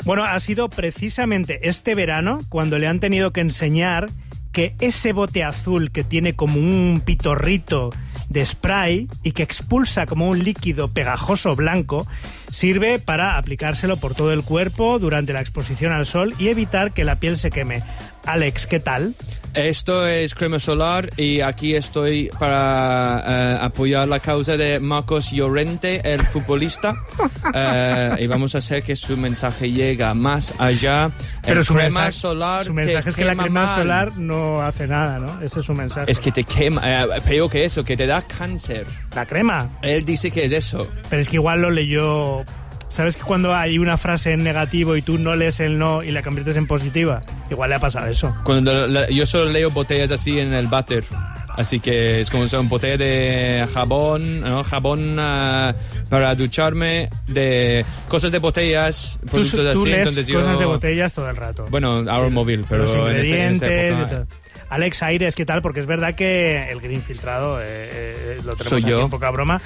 Bueno, ha sido precisamente este verano cuando le han tenido que enseñar que ese bote azul que tiene como un pitorrito de spray y que expulsa como un líquido pegajoso blanco sirve para aplicárselo por todo el cuerpo durante la exposición al sol y evitar que la piel se queme. Alex, ¿qué tal? Esto es crema solar y aquí estoy para apoyar la causa de Marcos Llorente, el futbolista. Y vamos a hacer que su mensaje llegue más allá. Pero su crema mensaje, solar su mensaje es que la crema mal. solar no hace nada, ¿no? Ese es su mensaje. Es que te quema, peor que eso, que te da cáncer. La crema. Él dice que es eso. Pero es que igual lo leyó... ¿Sabes que cuando hay una frase en negativo y tú no lees el no y la conviertes en positiva? Igual le ha pasado eso. Yo solo leo botellas así en el váter. Así que es como una botella de jabón, ¿no? Jabón para ducharme, de cosas de botellas, productos tú así. lees Entonces cosas de botellas todo el rato. Bueno, ahora móvil, pero los ingredientes en esa y época, todo. Alex Aires, ¿qué tal? Porque es verdad que el green filtrado, lo tenemos Soy aquí yo. en poca broma,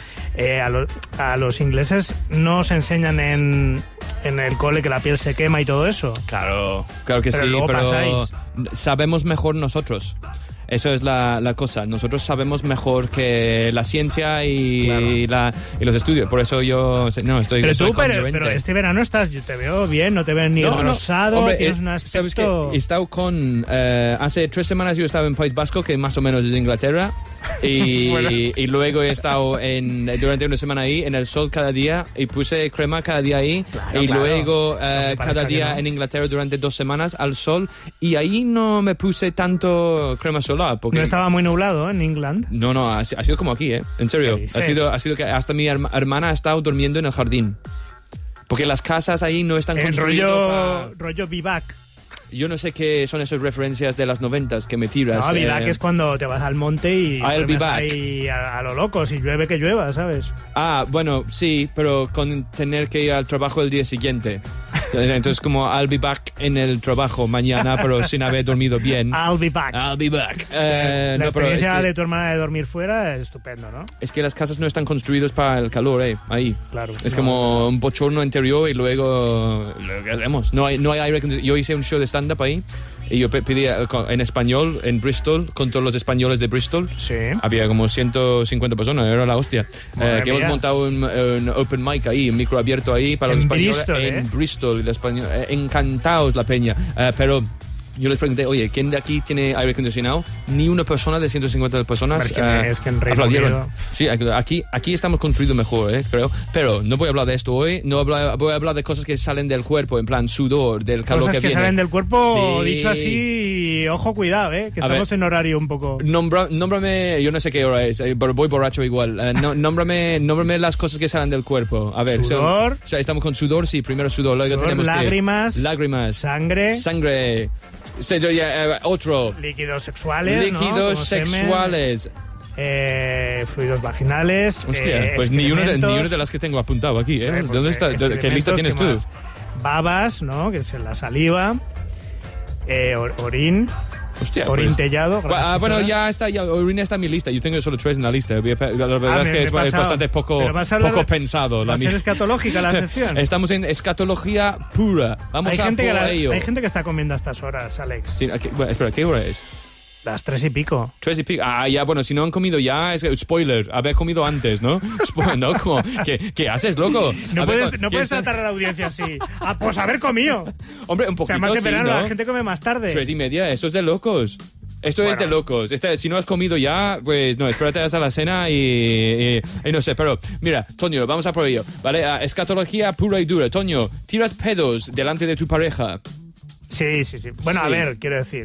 a los ingleses no os enseñan en el cole que la piel se quema y todo eso. Claro que Pero sí, luego pero pasáis. sabemos mejor nosotros. Eso es la cosa. Nosotros sabemos mejor que la ciencia y los estudios. Por eso yo estoy Pero tú, congruente. pero este verano yo te veo bien, no te veo ni rosado, Hombre, tienes un ¿sabes aspecto... qué? He estado hace 3 semanas yo estaba en País Vasco, que más o menos es Inglaterra, y, Bueno. y luego he estado durante una semana ahí, en el sol cada día, y puse crema cada día ahí, Claro, y claro. luego Aunque cada parezca día que no. en Inglaterra durante 2 semanas al sol, y ahí no me puse tanto crema solar. Porque No estaba muy nublado en England. No, ha sido como aquí, ¿eh? En serio. ¿Qué dices? Ha sido que hasta mi hermana ha estado durmiendo en el jardín. Porque las casas ahí no están En construidas rollo vivac. Yo no sé qué son esas referencias de las 90s que me tiras. No, vivac es cuando te vas al monte y I'll be duermes back. ahí a lo loco, si llueve que llueva, ¿sabes? Bueno, sí, pero con tener que ir al trabajo el día siguiente. Entonces como I'll be back en el trabajo mañana, pero sin haber dormido bien. I'll be back. I'll be back. La No, pero experiencia de tu hermana de dormir fuera es estupendo, ¿no? es que las casas no están construidas para el calor, ahí. Claro. Es No, como un bochorno interior y luego ¿qué hacemos? No hay aire acondicionado. Yo hice un show de stand-up ahí y yo pedí en español en Bristol con todos los españoles de Bristol. Sí. Había como 150 personas, era la hostia. Madre Que hemos mía. montado un open mic ahí, un micro abierto ahí para los En españoles Bristol, en Bristol. Y los españoles, encantados la peña. Pero yo les pregunté, oye, ¿quién de aquí tiene aire acondicionado? Ni una persona de 150 personas. Es que en Reino aplaudieron. Unido... Sí, aquí estamos construidos mejor, creo. Pero no voy a hablar de esto hoy. Voy a hablar de cosas que salen del cuerpo, en plan sudor, del calor Cosas que que viene. salen del cuerpo, Sí. dicho así, ojo, cuidado, que A estamos ver. en horario un poco... Nómbrame, yo no sé qué hora es, pero voy borracho igual. Nómbrame las cosas que salen del cuerpo. A ver, Sudor. o sea, estamos con sudor, sí, primero sudor, luego Sudor, tenemos lágrimas, sangre, otro, líquidos sexuales, ¿no? líquidos Como semen, sexuales. fluidos vaginales, Hostia, pues ni una excrementos, de las que tengo apuntado aquí, ¿eh? pues, ¿Dónde está? ¿Qué excrementos, lista tienes ¿qué tú? más? Babas, ¿no? Que es la saliva, orín, Hostia, orín pues. tellado. Bueno, ya orina está en mi lista. Yo tengo solo 3 en la lista. La verdad es que es bastante poco pensado. ¿Va a ser escatológica la sección? Estamos en escatología pura. Vamos hay a gente por ello. Hay gente que está comiendo a estas horas, Alex. Sí, bueno, espera, ¿qué hora es? Las 3:00. 3:00. Ya, bueno, si no han comido ya, es spoiler, haber comido antes, ¿no? ¿No? Como, ¿qué haces, loco? No ¿quién puedes está- tratar a la audiencia así. Pues haber comido. Hombre, un O poquito sea, además en sí, verano ¿no? la gente come más tarde. 3:30, esto es de locos. Esto es Bueno. de locos. Si no has comido ya, pues no, espérate hasta la cena y no sé. Pero mira, Toño, vamos a por ello, ¿vale? Escatología pura y dura. Toño, ¿tiras pedos delante de tu pareja? Sí. Bueno, Sí. a ver, quiero decir...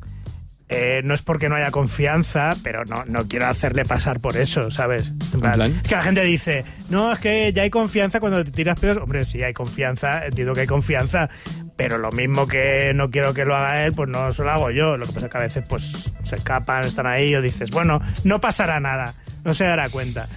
no es porque no haya confianza, pero no quiero hacerle pasar por eso, ¿sabes? En plan, plan? es que la gente dice, no, es que ya hay confianza cuando te tiras pedos. Hombre, sí hay confianza, entiendo que hay confianza, pero lo mismo que no quiero que lo haga él, pues no se lo hago yo. Lo que pasa es que a veces pues se escapan, están ahí, o dices, bueno, no pasará nada, no se dará cuenta.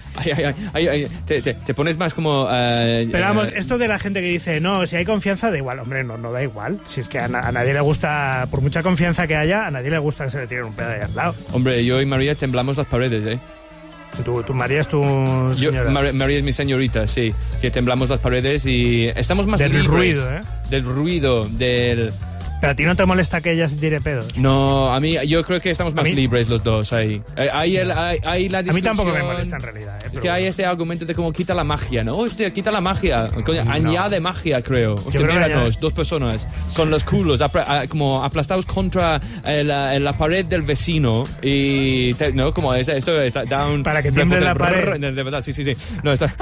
Te pones más como... Pero vamos, esto de la gente que dice, no, si hay confianza, da igual. Hombre, no da igual. Si es que a nadie le gusta, por mucha confianza que haya, a nadie le gusta que se le tire un pedo ahí al lado. Hombre, yo y María temblamos las paredes, ¿eh? Tu María es tu señora. María es mi señorita, sí. Que temblamos las paredes y estamos más del libres. Ruido, ¿eh? Del ruido, del... ¿Pero a ti no te molesta que ella se tire pedos? No, a mí yo creo que estamos más libres los dos ahí. Hay la discusión. A mí tampoco me molesta en realidad. Es que hay este argumento de cómo quita la magia, ¿no? Hostia, quita la magia. Coño, añade magia, creo. Hostia, míranos, dos personas con los culos como aplastados contra la pared del vecino y... ¿no? Como esto da un... Para que tiemble la pared. De verdad, sí. No, está...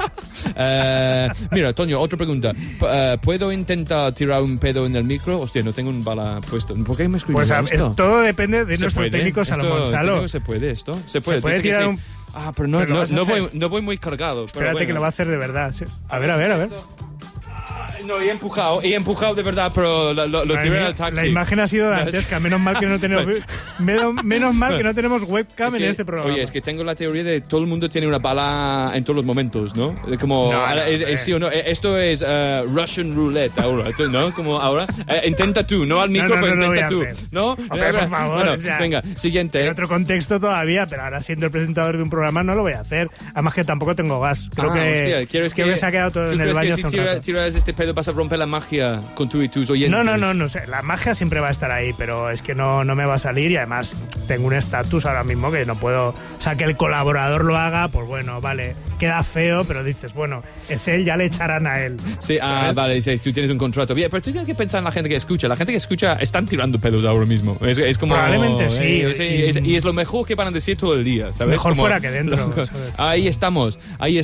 mira, Toño, otra pregunta. ¿Puedo intentar tirar un pedo en el micro? Hostia, no tengo un bala puesto. ¿Por qué me escribes esto? Todo depende de nuestro técnico Salomón Salo. ¿Se puede esto? Se puede tirar un... Ah, pero no voy muy cargado. Espérate, bueno. que lo va a hacer de verdad. Sí. A ver. No, he empujado de verdad, pero lo tiré al taxi. La imagen ha sido dantesca. Menos mal que no tenemos, menos mal que no tenemos webcam en este programa. Oye, es que tengo la teoría de todo el mundo tiene una bala en todos los momentos, ¿no? Como sí o no. Esto es Russian roulette ahora, ¿no? Como ahora. Intenta tú, no al micro, pero intenta tú. ¿No? Hombre, por favor. Bueno, o sea, venga, siguiente. En otro contexto todavía, pero ahora siendo el presentador de un programa no lo voy a hacer. Además que tampoco tengo gas. Creo que se ha quedado todo en el baño. ¿Tú crees que si tiras este pedo vas a romper la magia con tú y tus oyentes? No sé. La magia siempre va a estar ahí, pero es que no me va a salir y además tengo un estatus ahora mismo que no puedo... O sea, que el colaborador lo haga, pues bueno, vale, queda feo, pero dices, bueno, es él, ya le echarán a él. Sí, vale, sí, tú tienes un contrato. Bien, pero tú tienes que pensar en la gente que escucha. La gente que escucha están tirando pedos ahora mismo. Es como... Probablemente sí. Y es lo mejor que van a decir todo el día, ¿sabes? Mejor como, fuera que dentro, ¿sabes? Ahí estamos.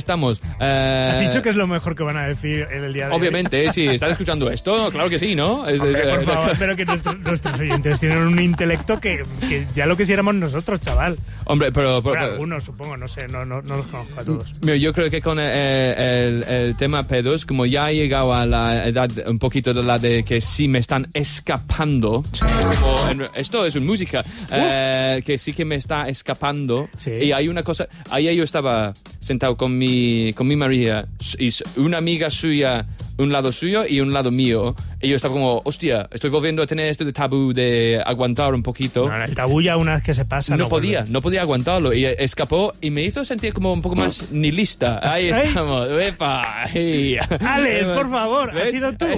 Has dicho que es lo mejor que van a decir en el día de obviamente, hoy. Sí. ¿Están escuchando esto? Claro que sí, ¿no? Hombre, por favor, pero que nuestros oyentes tienen un intelecto que ya lo quisiéramos nosotros, chaval. Hombre, pero algunos, supongo, no sé, no los conozco a todos. Mira, yo creo que con el tema pedos, como ya he llegado a la edad un poquito de la de que sí me están escapando, esto es una música, que sí que me está escapando, sí. Y hay una cosa, ayer yo estaba sentado con mi María y una amiga suya, un lado suyo y un lado mío, y yo estaba como, hostia, estoy volviendo a tener esto de tabú de aguantar un poquito. No, el tabú ya una vez que se pasa no podía aguantarlo y escapó y me hizo sentir como un poco más nihilista. Ahí estamos, ¡epa! Alex, por favor, ¿ves?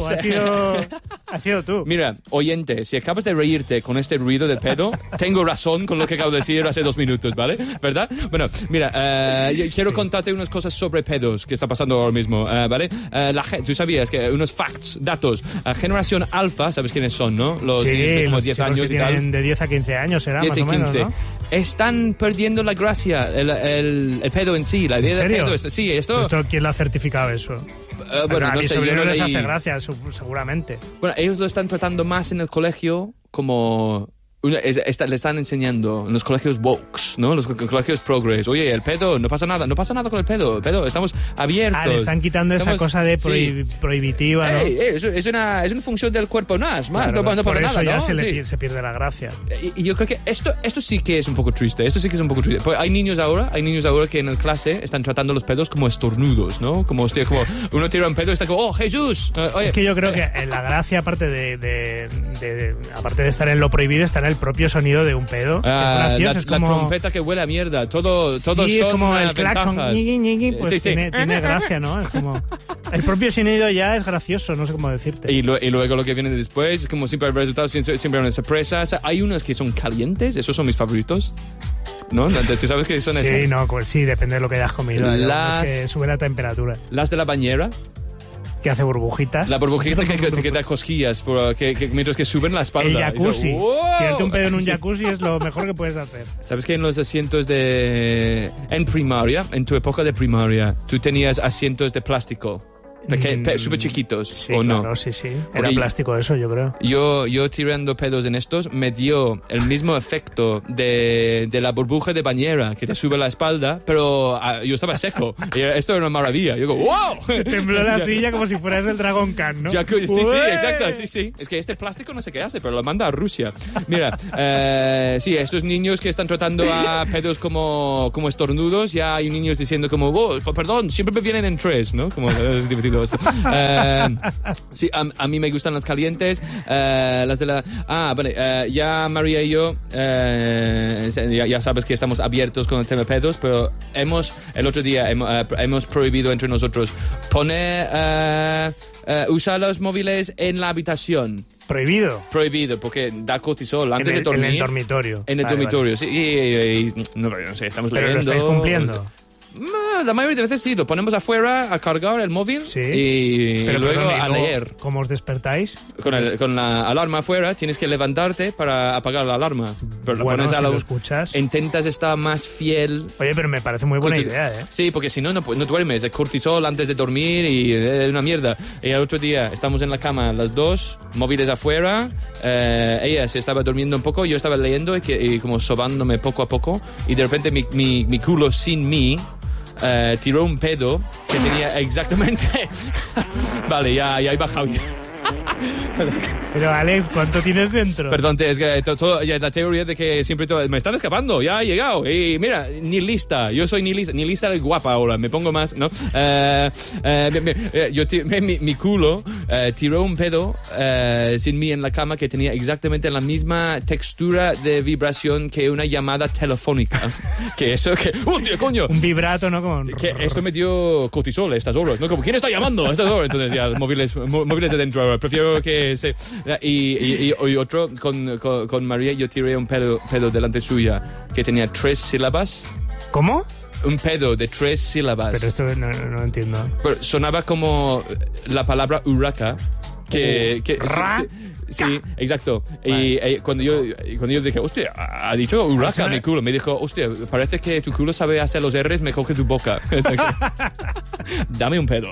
Has sido tú. Mira, oyente, si acabas de reírte con este ruido del pedo, tengo razón con lo que acabo de decir hace 2 minutos, ¿vale? ¿Verdad? Bueno, mira, yo quiero contarte unas cosas sobre pedos que está pasando ahora mismo, ¿vale? Tú sabías que unos facts, datos, generación alfa, ¿sabes quiénes son, no? Los niños de como 10 años y tal. De 10 a 15 años será, 10 más o menos, ¿no? Están perdiendo la gracia, el pedo en sí, la idea del pedo. Sí, esto... ¿Quién lo ha certificado eso? Bueno, a no mis sé, sobrinos les hace gracia, seguramente. Bueno, ellos lo están tratando más en el colegio como... le están enseñando en los colegios wokes, ¿no? Los colegios progress. Oye, el pedo, no pasa nada con el pedo, estamos abiertos. Le están quitando esa cosa de prohibitiva, ¿no? Es una función del cuerpo, nada más, claro, no pasa por nada, eso ya ¿no? se pierde la gracia. Y yo creo que esto sí que es un poco triste, Pues hay niños ahora que en el clase están tratando los pedos como estornudos, ¿no? Como uno tira un pedo y está como, ¡oh, Jesús! Oye, es que yo creo que la gracia, aparte de estar en lo prohibido, está en el propio sonido de un pedo. Es gracioso, es como... La trompeta que huele a mierda. Todo sí, son es como el claxon. Pues sí. Tiene gracia, ¿no? Es como... El propio sonido ya es gracioso, no sé cómo decirte. Y luego lo que viene después, como siempre el resultado, siempre hay una sorpresa. O sea, hay unos que son calientes, esos son mis favoritos. ¿No? ¿Tú sabes qué son esas? Sí, no, pues sí, depende de lo que hayas comido. Es que sube la temperatura. Las de la bañera. Que hace burbujitas. La burbujita que da cosquillas mientras que suben la espalda. El jacuzzi. Tirarte un pedo en un jacuzzi es lo mejor que puedes hacer. ¿Sabes que en los asientos en primaria, en tu época de primaria, tú tenías asientos de plástico? Súper chiquitos, sí, ¿o no? Claro, sí. Era plástico eso, yo creo. Yo tirando pedos en estos me dio el mismo efecto de la burbuja de bañera que te sube la espalda, pero yo estaba seco. Y esto era una maravilla. Yo digo, ¡wow! Te tembló la silla como si fueras el Dragon Khan, ¿no? Sí, exacto, sí. Es que este plástico no sé qué hace, pero lo manda a Rusia. Mira, estos niños que están tratando a pedos como estornudos, ya hay niños diciendo como, perdón, siempre me vienen en 3, ¿no? Como es divertido. conocido esto. Sí, a mí me gustan las calientes. Las de la... vale. Ya María y yo, ya sabes que estamos abiertos con el tema pedos, pero el otro día hemos prohibido entre nosotros poner... usar los móviles en la habitación. ¿Prohibido? Prohibido, porque da cortisol antes de dormir. En el dormitorio. En el dormitorio, sí. Y no sé, estamos ¿Pero leyendo. lo estáis cumpliendo? La mayoría de veces sí, lo ponemos afuera a cargar el móvil y luego a leer. ¿Cómo os despertáis? Con la alarma afuera tienes que levantarte para apagar la alarma. Pero bueno, pones si lo escuchas. Intentas estar más fiel. Oye, pero me parece muy buena idea, ¿eh? Sí, porque si no duermes. El cortisol antes de dormir y es una mierda. Y el otro día estamos en la cama las dos, móviles afuera. Ella se estaba durmiendo un poco, yo estaba leyendo y como sobándome poco a poco. Y de repente mi culo sin mí tiró un pedo que tenía exactamente... Vale, ya he bajado. Pero Alex, ¿cuánto tienes dentro? Perdón, es que la teoría de que siempre me están escapando, ya ha llegado. Y mira, ni lista, yo soy ni lista es guapa ahora, me pongo más, ¿no? Mi culo tiró un pedo sin mí en la cama que tenía exactamente la misma textura de vibración que una llamada telefónica. ¡Hostia, coño! Un vibrato, ¿no? Que esto me dio cortisol a estas horas, ¿no? Como, ¿quién está llamando a estas horas? Entonces ya, móviles de dentro ahora. Prefiero que se... Y otro, con María yo tiré un pedo delante suya que tenía 3 sílabas. ¿Cómo? Un pedo de 3 sílabas. Pero esto no entiendo. Pero sonaba como la palabra huraca. Sí, exacto. Vale. Y cuando yo dije, hostia, ha dicho huraca mi culo, me dijo, hostia, parece que tu culo sabe hacer los R's mejor que tu boca. Dame un pedo.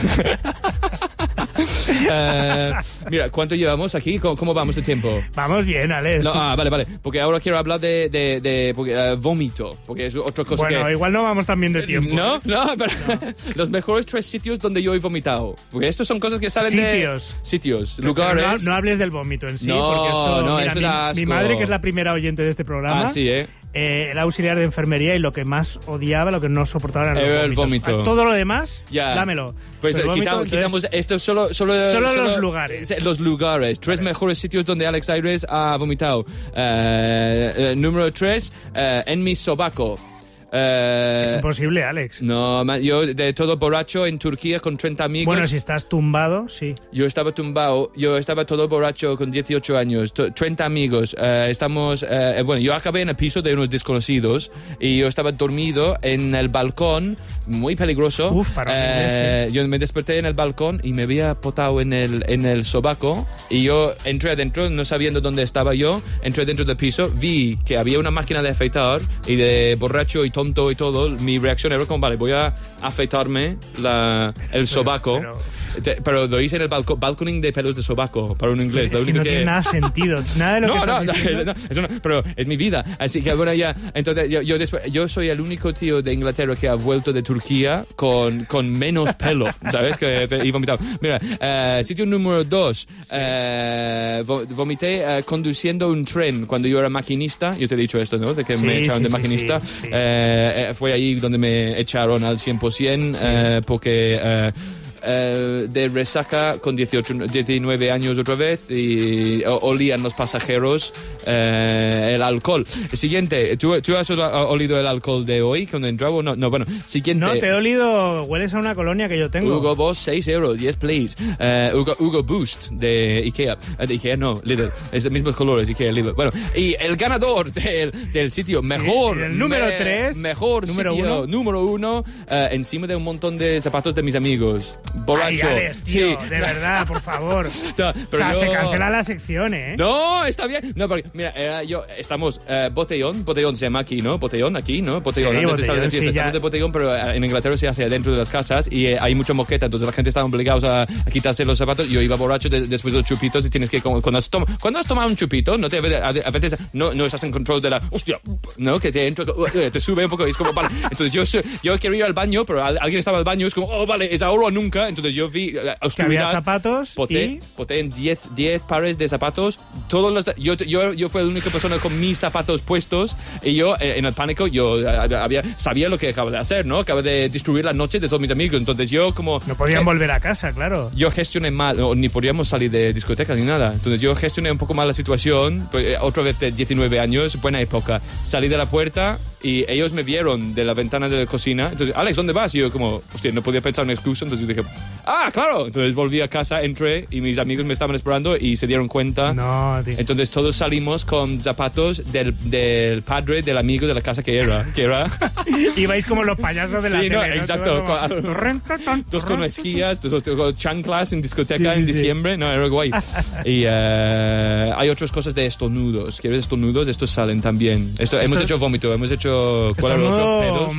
Mira, ¿cuánto llevamos aquí? ¿Cómo vamos de tiempo? Vamos bien, Alex. No, vale. Porque ahora quiero hablar de vómito, porque es otra cosa bueno, igual no vamos tan bien de tiempo. No, pero los mejores 3 sitios donde yo he vomitado. Porque estos son cosas que salen Sitios, lugares. Pero no hables del vómito en sí, no, porque esto... Mira, eso da asco. Mi madre, que es la primera oyente de este programa... Sí, era auxiliar de enfermería y lo que más odiaba, lo que no soportaba era el vómito. Todo lo demás, dámelo. Pues quitamos esto solo los lugares. Los lugares. 3 mejores sitios donde Alex Aires ha vomitado. Número 3, en mi sobaco. Es imposible, Alex. No, yo de todo borracho en Turquía con 30 amigos. Bueno, si estás tumbado, sí. Yo estaba todo borracho con 18 años, 30 amigos. Yo acabé en el piso de unos desconocidos y yo estaba dormido en el balcón, muy peligroso. Yo me desperté en el balcón y me había potado en el sobaco y yo entré adentro, no sabiendo dónde estaba yo, entré dentro del piso, vi que había una máquina de afeitar y de borracho y tonto y todo, mi reacción era como, vale, voy a afeitarme el sobaco. Pero lo hice en el balconing de pelos de sobaco, para un inglés. Es que no tiene nada sentido. Nada de lo que estás diciendo. Pero es mi vida. Así que bueno, ya. Entonces, yo soy el único tío de Inglaterra que ha vuelto de Turquía con menos pelo, ¿sabes? Y vomitado. Mira, sitio número 2. Vomité conduciendo un tren cuando yo era maquinista. Yo te he dicho esto, ¿no? De que me echaron de maquinista. Sí. Fue ahí donde me echaron al 100%, porque... de resaca con 19 años otra vez y olían los pasajeros el alcohol. Siguiente, ¿tú has olido el alcohol de hoy cuando entraba? No, bueno, siguiente. No, te he olido, hueles a una colonia que yo tengo. Hugo Boss, 6 euros, yes please. Hugo Boost de Ikea. De Ikea no, Lidl. Es los mismos colores, Ikea, Lidl. Bueno, y el ganador del sitio mejor. El número 3. Mejor sitio, número 1, encima de un montón de zapatos de mis amigos. Borracho. Ay, Alex, tío, sí. De verdad, por favor. No, se cancela la sección, ¿eh? No, está bien. No, porque, mira, estamos botellón se llama aquí, ¿no? Botellón aquí, ¿no? Botellón, sí, antes de salir de fiesta. Estamos de botellón, pero en Inglaterra se hace adentro de las casas y hay mucha moqueta, entonces la gente está obligada a quitarse los zapatos. Yo iba borracho después de los chupitos y tienes que, cuando has tomado un chupito, no a veces no estás en control de la, hostia, ¿no? Que te entra, te sube un poco y es como, vale. Entonces yo quería ir al baño, pero alguien estaba al baño, es como, oh, vale, es ahora o nunca. oscura, entonces yo vi Que oscuridad. había zapatos Poté en 10 pares de zapatos. Yo fui la única persona con mis zapatos puestos y yo, en el pánico, yo sabía lo que acaba de hacer, ¿no? Acaba de destruir la noche de todos mis amigos. Entonces yo como... No podían volver a casa, claro. Yo gestioné mal, ni podíamos salir de discoteca ni nada. Entonces yo gestioné un poco mal la situación. Otra vez de 19 años, buena época. Salí de la puerta y ellos me vieron de la ventana de la cocina. Entonces, Alex, ¿dónde vas? Y yo como, hostia, no podía pensar una excusa. Entonces dije, claro. Entonces volví a casa, entré y mis amigos me estaban esperando y se dieron cuenta. No, tío. Entonces todos salimos con zapatos del padre del amigo de la casa que era. Ibais como los payasos de la Sí, tele, no, ¿no? exacto. Todos con esquías, todos con chanclas en discoteca en diciembre. No, era guay. Y hay otras cosas de estornudos. ¿Quieres estornudos? Estos salen también. Hemos hecho vómito, hemos hecho... ¿Cuál era el otro? Pedos.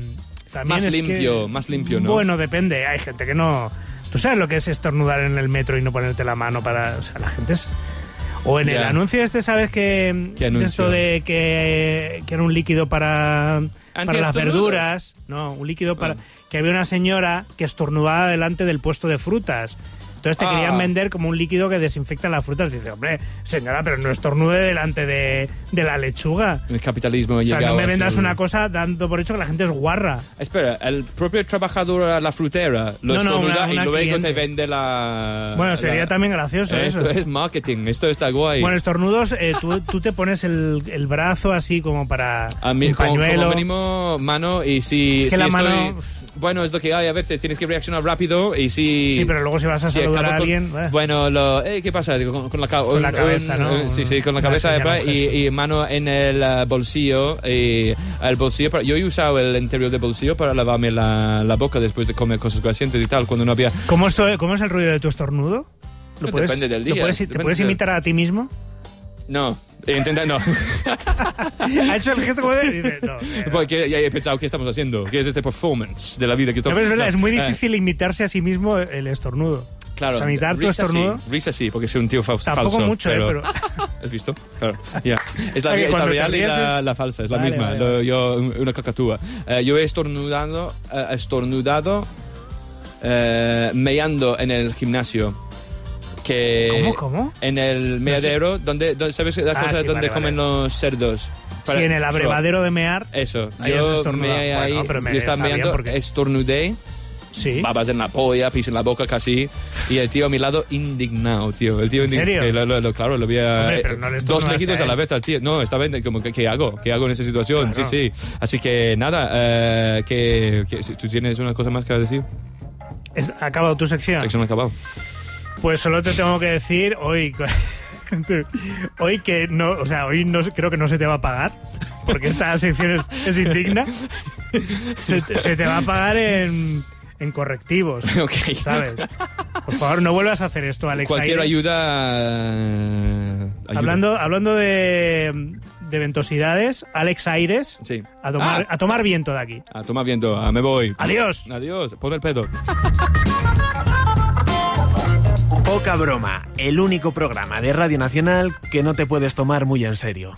Más limpio, ¿no? Bueno, depende. Hay gente que no... ¿Tú sabes lo que es estornudar en el metro y no ponerte la mano para...? O sea, la gente es... O en el anuncio ¿sabes que esto de que era un líquido para las verduras? No, un líquido para... Que había una señora que estornudaba delante del puesto de frutas. Entonces te querían vender como un líquido que desinfecta las frutas. Y dice, hombre, señora, pero no estornude delante de la lechuga. El capitalismo ha llegado. O sea, no me vendas una cosa dando por hecho que la gente es guarra. Espera, el propio trabajador a la frutera lo estornuda y luego cliente. Te vende la... Bueno, sería también gracioso eso. Esto es marketing, esto está guay. Bueno, estornudos, tú te pones el brazo así como para un pañuelo. Como mínimo mano y si... Es que la mano... Bueno, es lo que hay a veces, tienes que reaccionar rápido y si... Sí, pero luego si vas a saludar a alguien... Bueno, ¿qué pasa? Con la cabeza, ¿no? Sí, con la cabeza y mano en el bolsillo. Y el bolsillo yo he usado el interior del bolsillo para lavarme la boca después de comer cosas grasientas y tal, cuando no había... ¿Cómo es el ruido de tu estornudo? Depende del día. ¿Te puedes imitar a ti mismo? No. Intenta, no. Ha hecho el gesto como de... Dice, no. Porque ya he pensado, ¿qué estamos haciendo? ¿Qué es este performance de la vida que estamos? No, pero es verdad, es muy difícil imitarse a sí mismo el estornudo. Claro. O sea, imitar tu estornudo. Risa sí, porque soy un tío falso. Tampoco mucho, pero... ¿Has visto? Claro. Yeah. Es la real y la falsa, es la misma. Vale. Yo, una cacatúa. Yo he estornudado meando en el gimnasio. ¿Cómo? En el meadero, donde ¿sabes la cosa donde comen los cerdos? Sí, en el abrevadero de mear. Eso. Yo meé ahí, yo estaba meando, estornudé. Sí. Babas en la polla, pis en la boca casi. Y el tío a mi lado indignado, tío. El tío ¿En serio? Claro, lo había... Hombre, pero no dos líquidos a la vez al tío. No, estaba como, ¿qué hago? ¿Qué hago en esa situación? Claro. Sí. Así que nada, ¿tú tienes una cosa más que decir? ¿Ha acabado tu sección? Sección acabado. Pues solo te tengo que decir hoy que no, o sea, hoy no creo que no se te va a pagar, porque esta sección es indigna. Se te va a pagar en correctivos, okay. ¿Sabes? Por favor, no vuelvas a hacer esto, Alex. Cualquier ayuda. Hablando de ventosidades, Alex Aires, sí. a tomar viento de aquí. A tomar viento, me voy. Adiós. Pon el pedo. Poca broma, el único programa de Radio Nacional que no te puedes tomar muy en serio.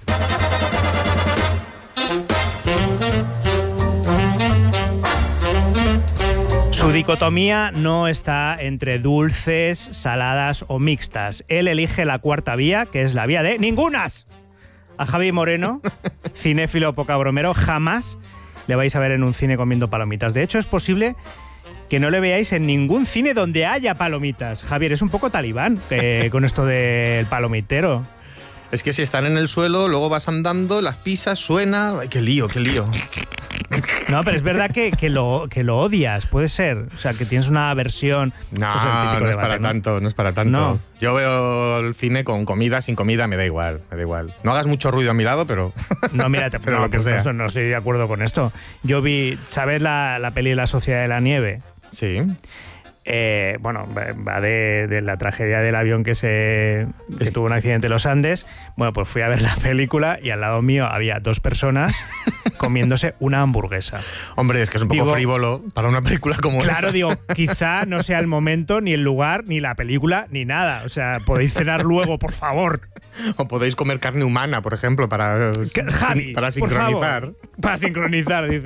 Su dicotomía no está entre dulces, saladas o mixtas. Él elige la cuarta vía, que es la vía de ningunas. A Javi Moreno, cinéfilo poca bromero, jamás le vais a ver en un cine comiendo palomitas. De hecho, es posible que no le veáis en ningún cine donde haya palomitas. Javier, es un poco talibán con esto del palomitero. Es que si están en el suelo, luego vas andando, las pisas, suena... ¡Ay, qué lío! No, pero es verdad que lo odias, puede ser. O sea, que tienes una aversión. No, esto es el típico no debate, no es para tanto. No. Yo veo el cine con comida, sin comida, me da igual. No hagas mucho ruido a mi lado, pero... No, mira, pero lo que sea. No estoy de acuerdo con esto. Yo vi, ¿sabes la peli de La Sociedad de la Nieve? Sí. Bueno, va de la tragedia del avión que tuvo un accidente en los Andes. Bueno, pues fui a ver la película y al lado mío había dos personas comiéndose una hamburguesa. Hombre, es que es un poco frívolo para una película como esa. Claro, digo, quizá no sea el momento, ni el lugar, ni la película, ni nada. O sea, podéis cenar luego, por favor. O podéis comer carne humana, por ejemplo, para Javi, sincronizar. Para sincronizar, dice.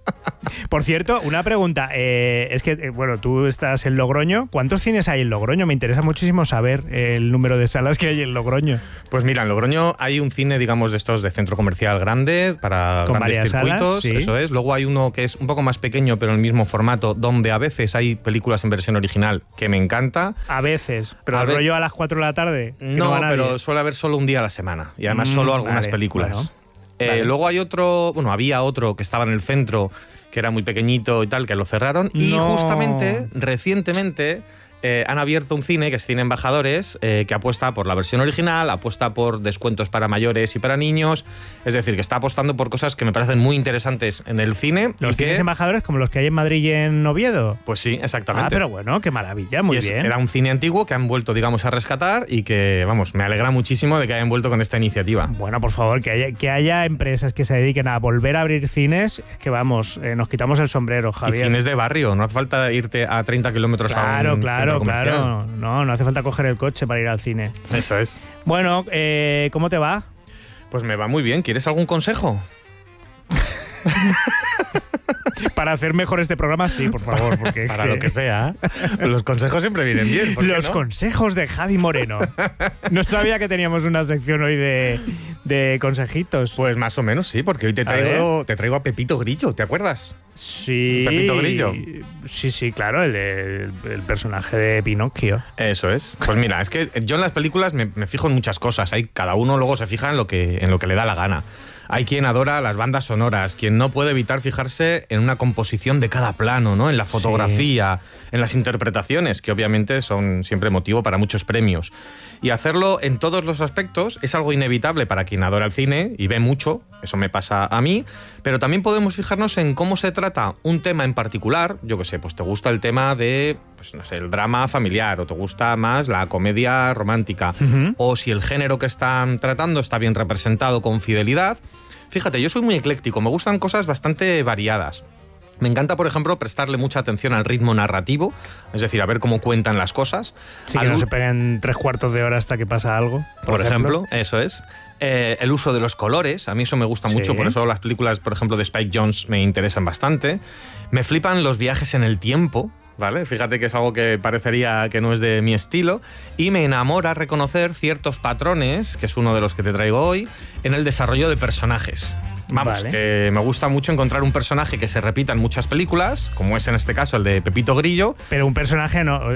Por cierto, una pregunta. Es que, bueno, tú estás en Logroño. ¿Cuántos cines hay en Logroño? Me interesa muchísimo saber el número de salas que hay en Logroño. Pues mira, en Logroño hay un cine, digamos, de estos de centro comercial grande para con grandes circuitos. Salas, sí. Eso es. Luego hay uno que es un poco más pequeño, pero en el mismo formato, donde a veces hay películas en versión original que me encanta. A veces. Pero el rollo a las 4 de la tarde. No, va nadie. pero suele haber solo un día a la semana. Y además solo algunas películas. Bueno, vale. Luego hay otro, bueno, había otro que estaba en el centro, que era muy pequeñito y tal, que lo cerraron. Y justamente, recientemente, han abierto un cine, que es Cine Embajadores, que apuesta por la versión original, apuesta por descuentos para mayores y para niños. Es decir, que está apostando por cosas que me parecen muy interesantes en el cine. ¿Los cines embajadores como los que hay en Madrid y en Oviedo? Pues sí, exactamente. Ah, pero bueno, qué maravilla, muy bien. Era un cine antiguo que han vuelto, digamos, a rescatar y que, vamos, me alegra muchísimo de que hayan vuelto con esta iniciativa. Bueno, por favor, que haya empresas que se dediquen a volver a abrir cines, es que vamos, nos quitamos el sombrero, Javier. Y cines de barrio, no hace falta irte a 30 kilómetros a un centro comercial. Claro. No hace falta coger el coche para ir al cine. Eso es. Bueno, ¿cómo te va? Pues me va muy bien. ¿Quieres algún consejo? Para hacer mejor este programa, sí, por favor. Porque para lo que sea. Los consejos siempre vienen bien. ¿Por qué Los consejos de Javi Moreno. No sabía que teníamos una sección hoy de consejitos. Pues más o menos sí, porque hoy te traigo a Pepito Grillo, ¿te acuerdas? Sí. Pepito Grillo. Sí, claro, el personaje de Pinocchio. Eso es. Pues mira, es que yo en las películas me fijo en muchas cosas. Cada uno luego se fija en lo que le da la gana. Hay quien adora las bandas sonoras, quien no puede evitar fijarse en una composición de cada plano, ¿no? En la fotografía, en las interpretaciones, que obviamente son siempre motivo para muchos premios. Y hacerlo en todos los aspectos es algo inevitable para quien adora el cine y ve mucho, eso me pasa a mí, pero también podemos fijarnos en cómo se trata un tema en particular. Yo qué sé, pues te gusta el tema de, pues no sé, el drama familiar, o te gusta más la comedia romántica, o si el género que están tratando está bien representado con fidelidad. Fíjate, yo soy muy ecléctico, me gustan cosas bastante variadas. Me encanta, por ejemplo, prestarle mucha atención al ritmo narrativo, es decir, a ver cómo cuentan las cosas. Sí, que no se peguen 3/4 de hora hasta que pasa algo. Por ejemplo, eso es. El uso de los colores, a mí eso me gusta mucho, por eso las películas, por ejemplo, de Spike Jonze me interesan bastante. Me flipan los viajes en el tiempo, ¿vale? Fíjate que es algo que parecería que no es de mi estilo. Y me enamora reconocer ciertos patrones, que es uno de los que te traigo hoy, en el desarrollo de personajes. Vamos, que me gusta mucho encontrar un personaje que se repita en muchas películas, como es en este caso el de Pepito Grillo. Pero un personaje, no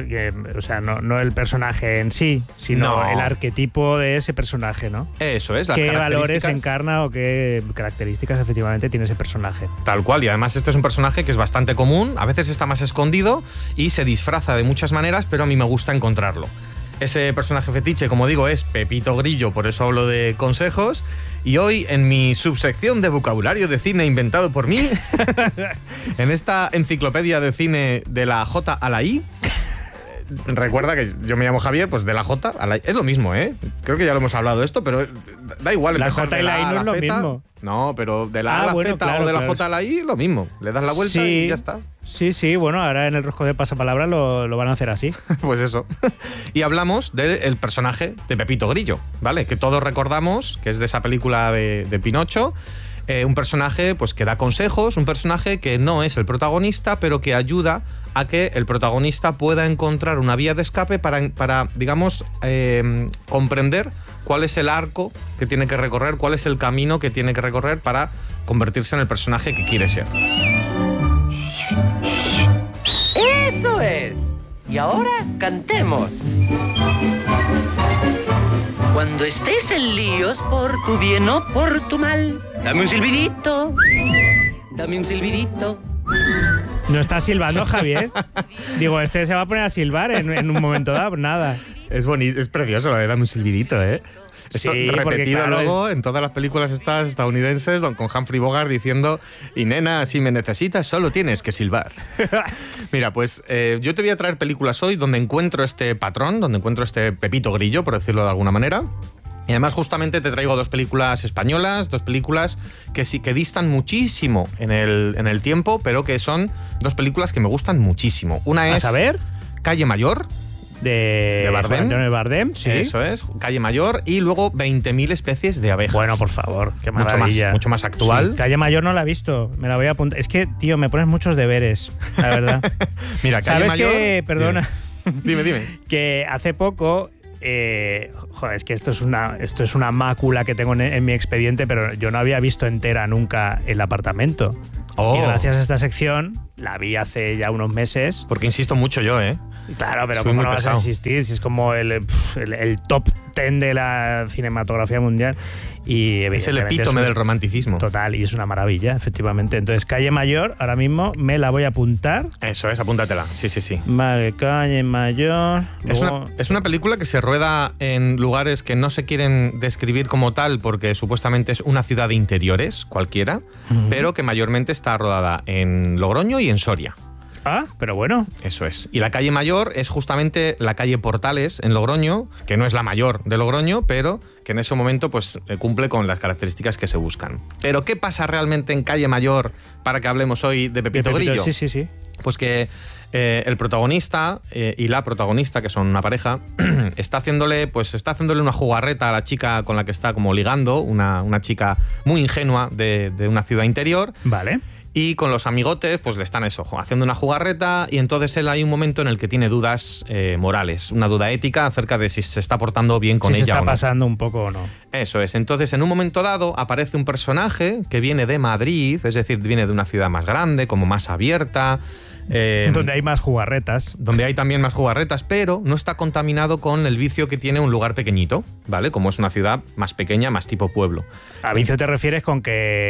el personaje en sí, sino el arquetipo de ese personaje, ¿no? Eso es, las ¿Qué características, valores encarna o qué características efectivamente tiene ese personaje? Tal cual, y además este es un personaje que es bastante común, a veces está más escondido y se disfraza de muchas maneras, pero a mí me gusta encontrarlo. Ese personaje fetiche, como digo, es Pepito Grillo, por eso hablo de consejos. Y hoy, en mi subsección de vocabulario de cine inventado por mí, en esta enciclopedia de cine de la J a la I, recuerda que yo me llamo Javier, pues de la J a la I. Es lo mismo, ¿eh? Creo que ya lo hemos hablado esto, pero da igual. La J y la I no es lo mismo. No, pero de la A a la Z o de la J a la I, lo mismo. Le das la vuelta y ya está. Sí, bueno, ahora en el rosco de pasapalabra lo van a hacer así. Pues eso. Y hablamos del personaje de Pepito Grillo, ¿vale? Que todos recordamos, que es de esa película de Pinocho. Un personaje pues que da consejos, un personaje que no es el protagonista, pero que ayuda a que el protagonista pueda encontrar una vía de escape para digamos, comprender cuál es el arco que tiene que recorrer, cuál es el camino que tiene que recorrer para convertirse en el personaje que quiere ser. ¡Eso es! Y ahora cantemos. Cuando estés en líos por tu bien o por tu mal, dame un silbidito, dame un silbidito. ¿No estás silbando, Javier? Digo, se va a poner a silbar en un momento dado, nada. Es bonito, es precioso lo de dame un silbidito, ¿eh? Esto sí, repetido claro, luego en todas las películas estas estadounidenses con Humphrey Bogart diciendo: y nena, si me necesitas solo tienes que silbar. Mira, pues yo te voy a traer películas hoy donde encuentro este patrón, donde encuentro este Pepito Grillo, por decirlo de alguna manera. Y además justamente te traigo 2 películas españolas, 2 películas que sí que distan muchísimo en el tiempo, pero que son 2 películas que me gustan muchísimo. Una es ¿A saber? Calle Mayor, de Bardem. Antonio Bardem, sí. Eso es, Calle Mayor, y luego 20.000 especies de abejas. Bueno, por favor, qué maravilla. Mucho más actual. Sí, Calle Mayor no la he visto, me la voy a apuntar. Es que, tío, me pones muchos deberes, la verdad. Mira, Calle ¿Sabes Mayor. qué? Perdona. Dime. Que hace poco. Joder, es que esto es una mácula que tengo en mi expediente, pero yo no había visto entera nunca El apartamento. Oh. Y gracias a esta sección la vi hace ya unos meses. Porque insisto mucho yo, ¿eh? Claro, pero Soy ¿cómo muy no vas a pesado. insistir? Si es como el top 10 de la cinematografía mundial. Y Es el evidentemente epítome un- del romanticismo. Total, y es una maravilla, efectivamente. Entonces, Calle Mayor, ahora mismo me la voy a apuntar. Eso es, apúntatela. Sí. Vale, Calle Mayor. Es una película que se rueda en lugares que no se quieren describir como tal porque supuestamente es una ciudad de interiores, cualquiera, pero que mayormente está rodada en Logroño y en Soria. Ah, pero bueno. Eso es. Y la calle Mayor es justamente la calle Portales en Logroño, que no es la mayor de Logroño, pero que en ese momento pues cumple con las características que se buscan. Pero ¿qué pasa realmente en Calle Mayor para que hablemos hoy de Pepito Grillo? Sí. Pues que el protagonista y la protagonista, que son una pareja, está haciéndole una jugarreta a la chica con la que está como ligando, una chica muy ingenua de una ciudad interior. Vale. Y con los amigotes, pues le están haciendo una jugarreta, y entonces él hay un momento en el que tiene dudas morales, una duda ética acerca de si se está portando bien con Si ella se está o no. pasando un poco o no. Eso es. Entonces, en un momento dado, aparece un personaje que viene de Madrid, es decir, viene de una ciudad más grande, como más abierta. Donde hay más jugarretas. Donde hay también más jugarretas, pero no está contaminado con el vicio que tiene un lugar pequeñito, ¿vale? Como es una ciudad más pequeña, más tipo pueblo. A vicio te refieres con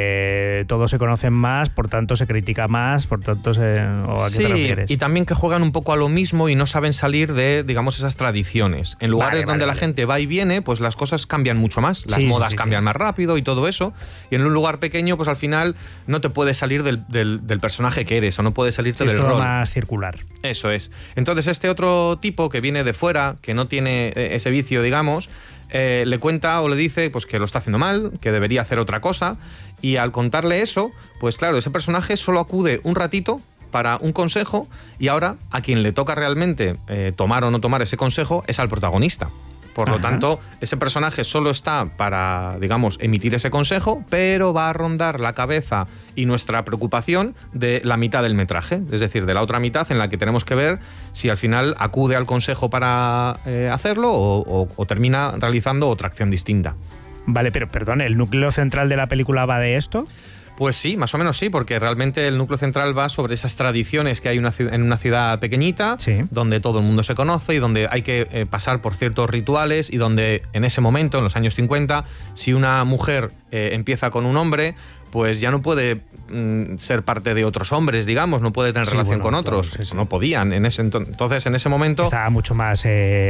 que todos se conocen más, por tanto se critica más, por tanto ¿o a qué te refieres? Y también que juegan un poco a lo mismo y no saben salir de, digamos, esas tradiciones. En lugares donde la gente va y viene, pues las cosas cambian mucho más. Las modas cambian más rápido y todo eso. Y en un lugar pequeño, pues al final no te puedes salir del personaje que eres, o no puedes salirte del rol. Más circular. Eso es. Entonces este otro tipo que viene de fuera, que no tiene ese vicio, digamos, le cuenta o le dice pues que lo está haciendo mal, que debería hacer otra cosa, y al contarle eso, pues claro, ese personaje solo acude un ratito para un consejo, y ahora a quien le toca realmente tomar o no tomar ese consejo es al protagonista. Por lo tanto, ese personaje solo está para, digamos, emitir ese consejo, pero va a rondar la cabeza y nuestra preocupación de la mitad del metraje, es decir, de la otra mitad en la que tenemos que ver si al final acude al consejo para hacerlo o termina realizando otra acción distinta. Vale, pero perdón, ¿el núcleo central de la película va de esto? Pues sí, más o menos sí, porque realmente el núcleo central va sobre esas tradiciones que hay en una ciudad pequeñita, donde todo el mundo se conoce y donde hay que pasar por ciertos rituales, y donde en ese momento, en los años 50, si una mujer empieza con un hombre, pues ya no puede ser parte de otros hombres, digamos, no puede tener relación con otros. Claro, no podían. Entonces, en ese momento estaba mucho más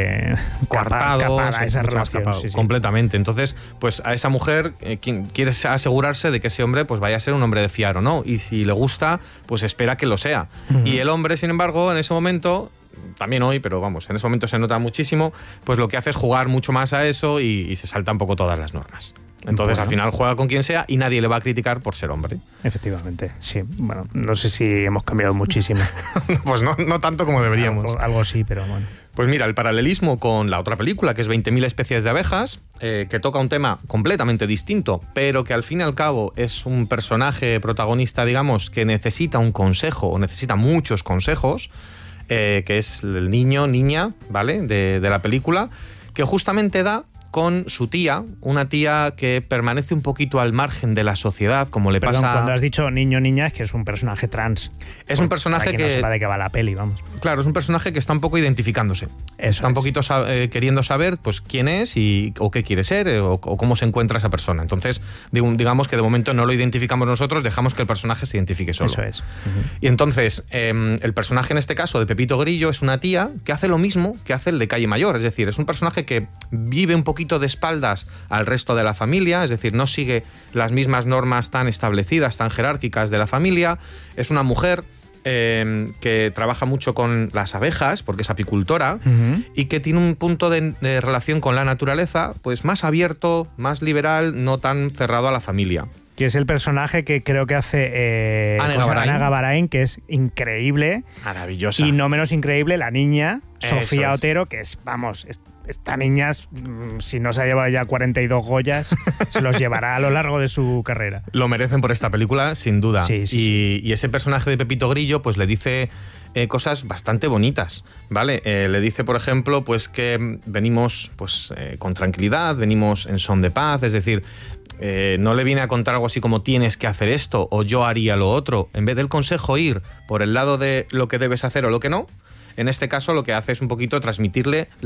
coartado, capada esa relación. Completamente. Entonces, pues a esa mujer quiere asegurarse de que ese hombre pues vaya a ser un hombre de fiar o no. Y si le gusta, pues espera que lo sea. Y el hombre, sin embargo, en ese momento, también hoy, pero vamos, en ese momento se nota muchísimo, pues lo que hace es jugar mucho más a eso y se salta un poco todas las normas. Entonces, al final juega con quien sea y nadie le va a criticar por ser hombre. Efectivamente, sí. Bueno, no sé si hemos cambiado muchísimo. Pues no tanto como deberíamos. Algo sí, pero bueno. Pues mira, el paralelismo con la otra película, que es 20.000 especies de abejas, que toca un tema completamente distinto, pero que al fin y al cabo es un personaje protagonista, digamos, que necesita un consejo, o necesita muchos consejos, que es el niña, ¿vale?, de la película, que justamente da con su tía, una tía que permanece un poquito al margen de la sociedad, como le pasa... Cuando has dicho niña, es que es un personaje trans. Es un personaje para quien no sepa de qué va la peli, vamos. Claro, es un personaje que está un poco identificándose. Está un poquito queriendo saber pues quién es o qué quiere ser o cómo se encuentra esa persona. Entonces, digamos que de momento no lo identificamos nosotros, dejamos que el personaje se identifique solo. Eso es. Y entonces, el personaje en este caso de Pepito Grillo es una tía que hace lo mismo que hace el de Calle Mayor. Es decir, es un personaje que vive un poquito de espaldas al resto de la familia, es decir, no sigue las mismas normas tan establecidas, tan jerárquicas de la familia. Es una mujer que trabaja mucho con las abejas, porque es apicultora, y que tiene un punto de relación con la naturaleza pues más abierto, más liberal, no tan cerrado a la familia. que es el personaje que creo que hace Ana Gabarain, que es increíble. Maravillosa. Y no menos increíble la niña, Eso Sofía es. Otero, que es, vamos, esta niña, si no se ha llevado ya 42 Goyas, se los llevará a lo largo de su carrera. Lo merecen por esta película, sin duda. Sí, sí, Y ese personaje de Pepito Grillo, pues le dice cosas bastante bonitas, ¿vale? Le dice, por ejemplo, pues que venimos pues con tranquilidad, venimos en son de paz, es decir, no le viene a contar algo así como tienes que hacer esto o yo haría lo otro. En vez del consejo ir por el lado de lo que debes hacer o lo que no, en este caso lo que hace es un poquito transmitirle